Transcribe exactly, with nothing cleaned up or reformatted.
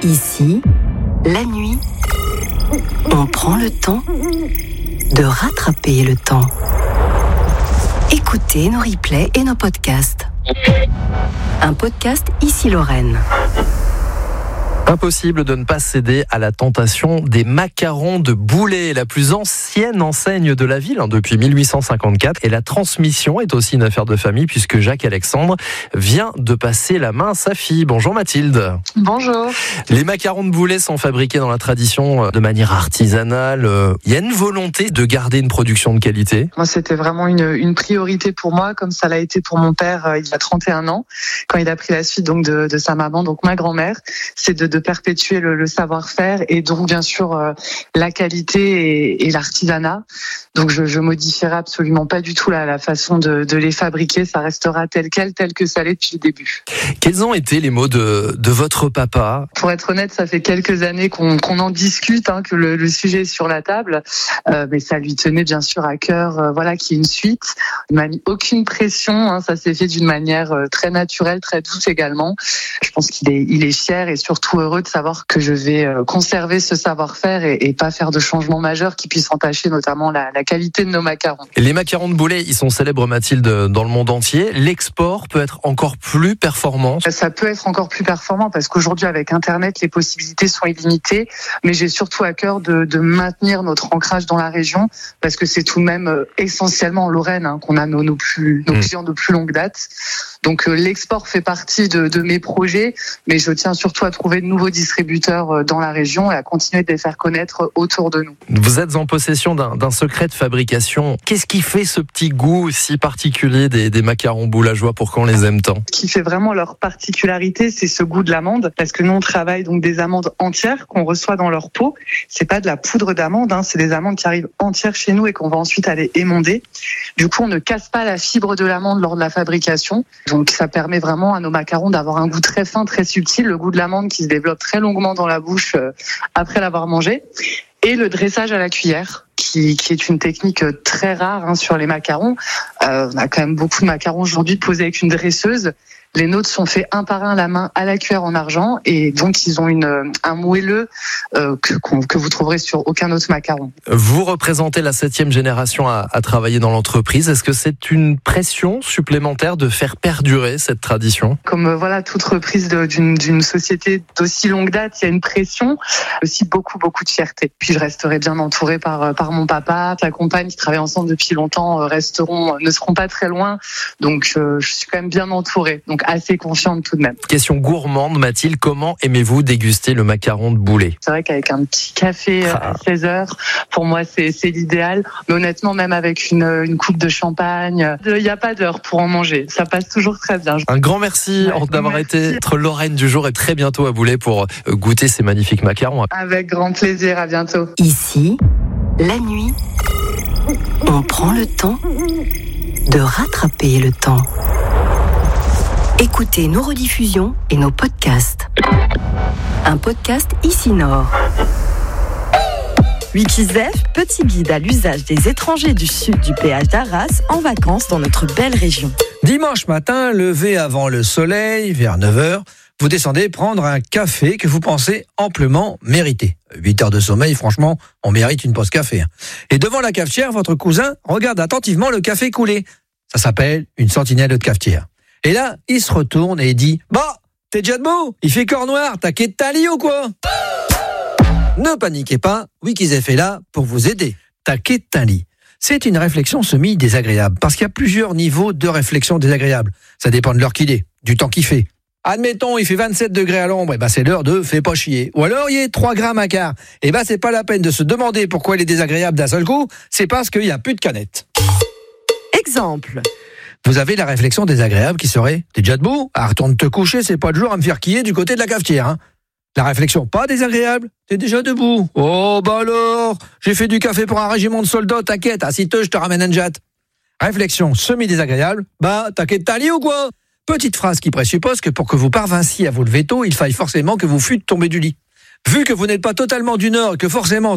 Ici, la nuit, on prend le temps de rattraper le temps. Écoutez nos replays et nos podcasts. Un podcast Ici Lorraine. Impossible de ne pas céder à la tentation des macarons de Boulay, la plus ancienne enseigne de la ville hein, depuis mille huit cent cinquante-quatre. Et la transmission est aussi une affaire de famille puisque Jacques Alexandre vient de passer la main à sa fille. Bonjour Mathilde. Bonjour. Les macarons de Boulay sont fabriqués dans la tradition de manière artisanale. Il y a une volonté de garder une production de qualité. Moi, c'était vraiment une, une priorité pour moi, comme ça l'a été pour mon père euh, il y a trente et un ans, quand il a pris la suite donc de, de sa maman, donc ma grand-mère. C'est de, de perpétuer le, le savoir-faire et donc bien sûr euh, la qualité et, et l'artisanat. Donc je, je modifierai absolument pas du tout la, la façon de, de les fabriquer. Ça restera tel quel, tel que ça l'est depuis le début. Quels ont été les mots de, de votre papa ? Pour être honnête, ça fait quelques années qu'on, qu'on en discute, hein, que le, le sujet est sur la table, euh, mais ça lui tenait bien sûr à cœur, euh, voilà, qu'il y ait une suite. Il m'a mis aucune pression, hein, ça s'est fait d'une manière euh, très naturelle, très douce également. Je pense qu'il est, il est fier et surtout heureux de savoir que je vais euh, conserver ce savoir-faire et, et pas faire de changements majeurs qui puissent entacher notamment la, la qualité de nos macarons. Les macarons de Boulay, ils sont célèbres, Mathilde, dans le monde entier. L'export peut être encore plus performant. Ça peut être encore plus performant parce qu'aujourd'hui, avec Internet, les possibilités sont illimitées. Mais j'ai surtout à cœur de, de maintenir notre ancrage dans la région parce que c'est tout de même essentiellement en Lorraine hein, qu'on a nos, nos, plus, nos mmh. clients de plus longue date. Donc euh, l'export fait partie de, de mes projets, mais je tiens surtout à trouver de nouveaux distributeurs dans la région et à continuer de les faire connaître autour de nous. Vous êtes en possession d'un, d'un secret de fabrication. Qu'est-ce qui fait ce petit goût si particulier des, des macarons boulageois pour qu'on les aime tant ? Ce qui fait vraiment leur particularité, c'est ce goût de l'amande, parce que nous on travaille donc des amandes entières qu'on reçoit dans leur pot. C'est pas de la poudre d'amande, hein, c'est des amandes qui arrivent entières chez nous et qu'on va ensuite aller émonder. Du coup, on ne casse pas la fibre de l'amande lors de la fabrication. Donc ça permet vraiment à nos macarons d'avoir un goût très fin, très subtil, le goût de l'amande qui se développe très longuement dans la bouche après l'avoir mangé. Et le dressage à la cuillère, qui, qui est une technique très rare hein, sur les macarons. Euh, on a quand même beaucoup de macarons aujourd'hui posés avec une dresseuse. Les nôtres sont faits un par un à la main à la cuillère en argent et donc ils ont une, un moelleux euh, que, que vous trouverez sur aucun autre macaron. Vous représentez la septième génération à, à travailler dans l'entreprise. Est-ce que c'est une pression supplémentaire de faire perdurer cette tradition ? Comme euh, voilà toute reprise de, d'une, d'une société d'aussi longue date, il y a une pression, aussi beaucoup beaucoup de fierté. Puis je resterai bien entourée par par mon papa, sa compagne qui travaille ensemble depuis longtemps, resteront ne seront pas très loin. Donc euh, je suis quand même bien entourée. Donc assez confiante tout de même. Question gourmande, Mathilde, comment aimez-vous déguster le macaron de Boulay ? C'est vrai qu'avec un petit café à seize heures, pour moi c'est, c'est l'idéal. Mais honnêtement, même avec une, une coupe de champagne, il n'y a pas d'heure pour en manger. Ça passe toujours très bien. Un grand merci ouais, d'avoir merci. été notre Lorraine du jour et très bientôt à Boulay pour goûter ces magnifiques macarons. Avec grand plaisir, à bientôt. Ici, la nuit, on prend le temps de rattraper le temps. Écoutez nos rediffusions et nos podcasts. Un podcast Ici Nord. Wikizef, petit guide à l'usage des étrangers du sud du péage d'Arras en vacances dans notre belle région. Dimanche matin, levé avant le soleil, vers neuf heures, vous descendez prendre un café que vous pensez amplement mériter. huit heures de sommeil, franchement, on mérite une pause café. Et devant la cafetière, votre cousin regarde attentivement le café couler. Ça s'appelle une sentinelle de cafetière. Et là, il se retourne et il dit « Bah, t'es déjà debout ? Il fait corps noir, t'as quitté ta lit ou quoi ?» Ne paniquez pas, Wikizef est là pour vous aider. T'as quitté ta lit. C'est une réflexion semi-désagréable, parce qu'il y a plusieurs niveaux de réflexion désagréable. Ça dépend de l'heure qu'il est, du temps qu'il fait. Admettons, il fait vingt-sept degrés à l'ombre, et ben c'est l'heure de « fais pas chier ». Ou alors, il y a trois grammes à quart. Et ben c'est pas la peine de se demander pourquoi il est désagréable d'un seul coup, c'est parce qu'il n'y a plus de canette. Exemple. Vous avez la réflexion désagréable qui serait « T'es déjà debout ? Ah, retourne te coucher, c'est pas le jour à me faire quiller du côté de la cafetière. Hein. » La réflexion pas désagréable « T'es déjà debout ? Oh, bah alors, j'ai fait du café pour un régiment de soldats, t'inquiète, assis-toi, je te ramène un jet. » Réflexion semi-désagréable « Bah, t'inquiète ta lit ou quoi ?» Petite phrase qui présuppose que pour que vous parvinciez à vous lever tôt, il faille forcément que vous fûtes tombé du lit. Vu que vous n'êtes pas totalement du Nord et que forcément